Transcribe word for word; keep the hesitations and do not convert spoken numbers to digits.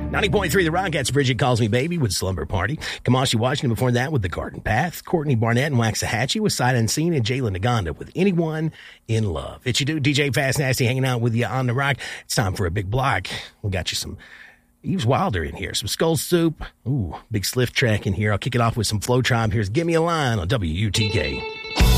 ninety point three The Rock, that's Bridget Calls Me Baby with Slumber Party. Kamasi Washington before that with The Garden Path. Courtney Barnett and Waxahachie with Sight Unseen, and Jayla Naganda with Anyone in Love. It's you do, D J Fast Nasty hanging out with you on The Rock. It's time for a big block. We got you some Eves Wilder in here, some Skull Soup. Ooh, big Sliff track in here. I'll kick it off with some Flow Tribe. Here's Give Me a Line on W U T K.